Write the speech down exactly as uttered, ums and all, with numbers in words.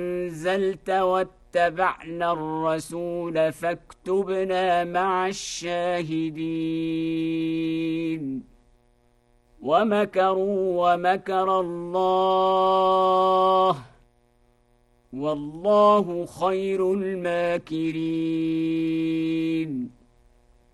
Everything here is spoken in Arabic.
أنزلت واتبعنا الرسول فاكتبنا مع الشاهدين ومكروا ومكر الله والله خير الماكرين